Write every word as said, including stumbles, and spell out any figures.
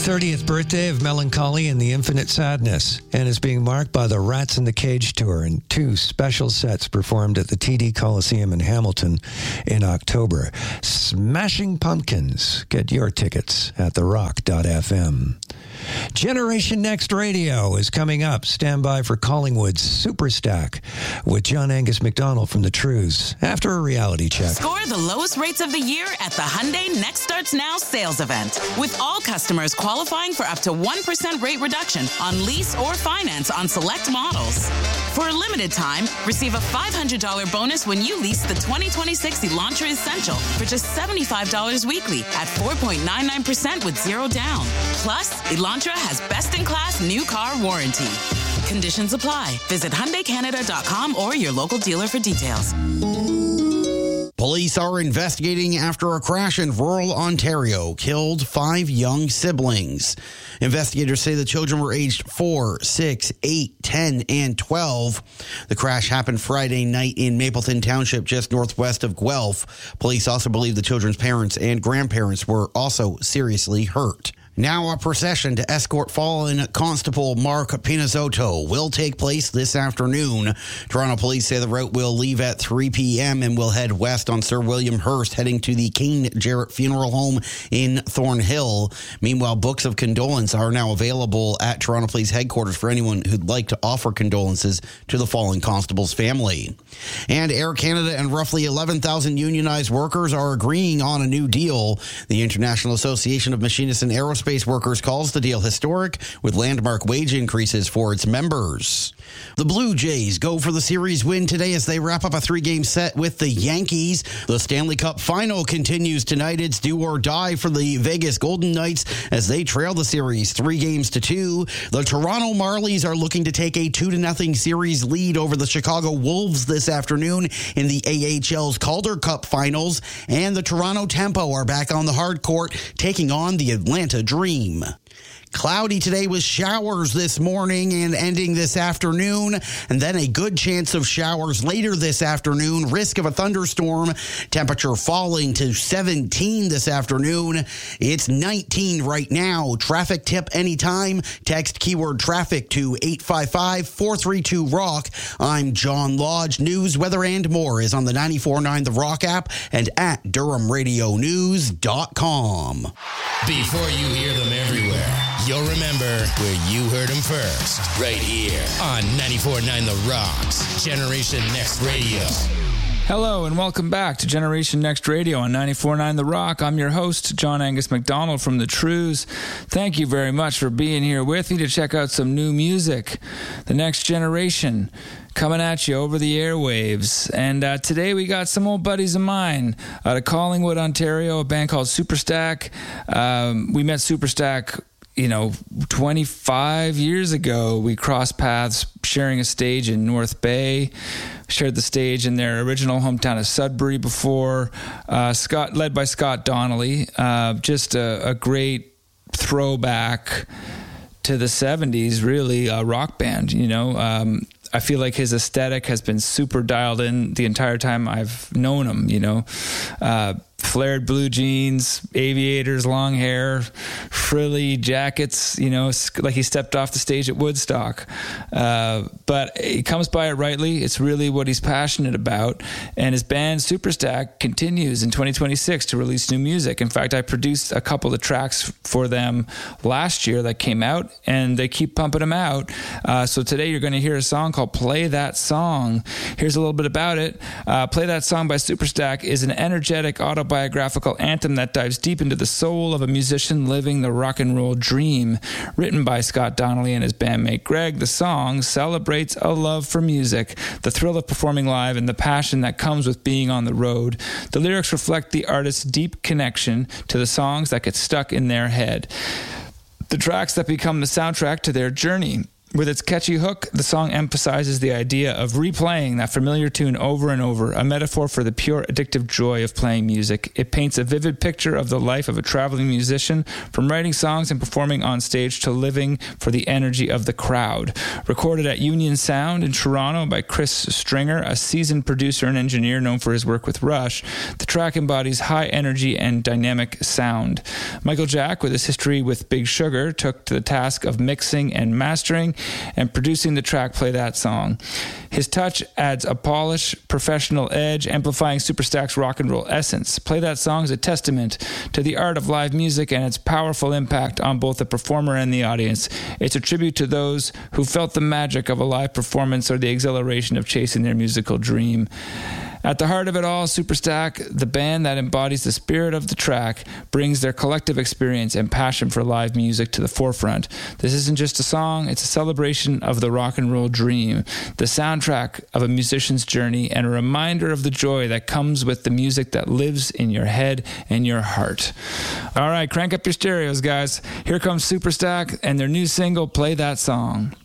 thirtieth birthday of Melancholy and the Infinite Sadness, and is being marked by the Rats in the Cage tour and two special sets performed at the T D Coliseum in Hamilton in October. Smashing Pumpkins. Get your tickets at the rock dot f m. Generation Next Radio is coming up. Stand by for Collingwood's Superstack with John Angus McDonald from the Trews after a reality check. Score the lowest rates of the year at the Hyundai Next Starts Now sales event, with all customers qualifying for up to one percent rate reduction on lease or finance on select models. For a limited time, receive a five hundred dollars bonus when you lease the twenty twenty-six Elantra Essential for just seventy-five dollars weekly at four point nine nine percent with zero down. Plus, Elantra has best-in-class new car warranty. Conditions apply. Visit Hyundai Canada dot com or your local dealer for details. Police are investigating after a crash in rural Ontario killed five young siblings. Investigators say the children were aged four, six, eight, ten, and twelve. The crash happened Friday night in Mapleton Township, just northwest of Guelph. Police also believe the children's parents and grandparents were also seriously hurt. Now a procession to escort fallen Constable Mark Pinazzotto will take place this afternoon. Toronto police say the route will leave at three p.m. and will head west on Sir William Hurst, heading to the King Jarrett Funeral Home in Thornhill. Meanwhile, books of condolence are now available at Toronto Police headquarters for anyone who'd like to offer condolences to the fallen constable's family. And Air Canada and roughly eleven thousand unionized workers are agreeing on a new deal. The International Association of Machinists and Aerospace Space Workers calls the deal historic, with landmark wage increases for its members. The Blue Jays go for the series win today as they wrap up a three-game set with the Yankees. The Stanley Cup Final continues tonight. It's do or die for the Vegas Golden Knights as they trail the series three games to two. The Toronto Marlies are looking to take a two to nothing series lead over the Chicago Wolves this afternoon in the A H L's Calder Cup Finals. And the Toronto Tempo are back on the hard court, taking on the Atlanta Dream. Cloudy today with showers this morning and ending this afternoon, and then a good chance of showers later this afternoon. Risk of a thunderstorm. Temperature falling to seventeen this afternoon. It's nineteen right now. Traffic tip anytime. Text keyword traffic to eight five five, four three two, rock. I'm John Lodge. News, weather, and more is on the ninety-four point nine The Rock app and at Durham Radio News dot com. Before you hear them everywhere, you'll remember where you heard them first. Right here on ninety-four point nine The Rock's Generation Next Radio. Hello and welcome back to Generation Next Radio on ninety-four point nine The Rock. I'm your host, John Angus McDonald from the Trews. Thank you very much for being here with me to check out some new music. The Next Generation coming at you over the airwaves. And uh, today we got some old buddies of mine out of Collingwood, Ontario, a band called Superstack. Um, we met Superstack, you know, twenty-five years ago. We crossed paths sharing a stage in North Bay. Shared the stage in their original hometown of Sudbury before. Uh, Scott, led by Scott Donnelly. Uh, just a, a great throwback to the seventies, really, a rock band, you know. Um, I feel like his aesthetic has been super dialed in the entire time I've known him, you know. Uh, flared blue jeans, aviators, long hair, frilly jackets, you know, like he stepped off the stage at Woodstock. Uh, but he comes by it rightly. It's really what he's passionate about. And his band Superstack continues in twenty twenty-six to release new music. In fact, I produced a couple of tracks for them last year that came out, and they keep pumping them out. Uh, so today you're going to hear a song called Play That Song. Here's a little bit about it. Uh, Play That Song by Superstack is an energetic autobiographical anthem that dives deep into the soul of a musician living the rock and roll dream. Written by Scott Donnelly and his bandmate Greg, the song celebrates a love for music, the thrill of performing live, and the passion that comes with being on the road. The lyrics reflect the artist's deep connection to the songs that get stuck in their head, the tracks that become the soundtrack to their journey. With its catchy hook, the song emphasizes the idea of replaying that familiar tune over and over, a metaphor for the pure addictive joy of playing music. It paints a vivid picture of the life of a traveling musician, from writing songs and performing on stage to living for the energy of the crowd. Recorded at Union Sound in Toronto by Chris Stringer, a seasoned producer and engineer known for his work with Rush, the track embodies high energy and dynamic sound. Michael Jack, with his history with Big Sugar, took to the task of mixing and mastering and producing the track Play That Song. His touch adds a polished, professional edge, amplifying Superstack's rock and roll essence. Play That Song is a testament to the art of live music and its powerful impact on both the performer and the audience. It's a tribute to those who felt the magic of a live performance or the exhilaration of chasing their musical dream. At the heart of it all, Superstack, the band that embodies the spirit of the track, brings their collective experience and passion for live music to the forefront. This isn't just a song, it's a celebration of the rock and roll dream, the soundtrack of a musician's journey, and a reminder of the joy that comes with the music that lives in your head and your heart. All right, crank up your stereos, guys. Here comes Superstack and their new single, Play That Song.